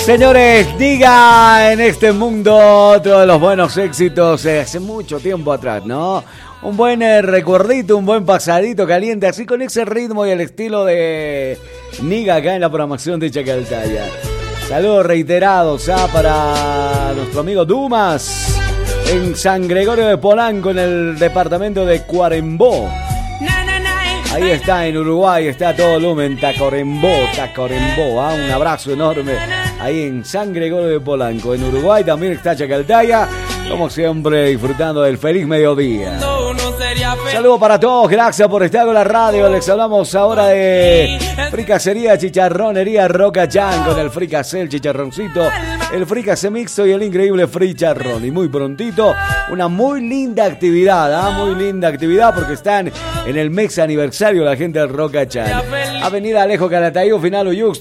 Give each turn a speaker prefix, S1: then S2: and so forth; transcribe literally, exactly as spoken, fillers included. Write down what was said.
S1: Señores, diga en este mundo otro de los buenos éxitos de hace mucho tiempo atrás, ¿no? Un buen eh, recuerdito, un buen pasadito caliente, así con ese ritmo y el estilo de Niga acá en la programación de Chacaltaya. Saludos reiterados ¿ah? Para nuestro amigo Dumas en San Gregorio de Polanco, en el departamento de Cuarembó. Ahí está, en Uruguay, está todo lumen, Tacorembó, Tacorembó, ¿ah? Un abrazo enorme ahí en San Gregorio de Polanco. En Uruguay también está Chacaltaya, como siempre disfrutando del feliz mediodía. Saludos para todos, gracias por estar con la radio. Les hablamos ahora de fricacería, chicharronería Rocachán, con el fricacé, el chicharroncito, el fricacé mixto y el increíble fricharrón. Y muy prontito, una muy linda actividad, ¿ah? Muy linda actividad porque están en el mes aniversario la gente del Rocachán. Avenida Alejo Calatayud, Final Uyux,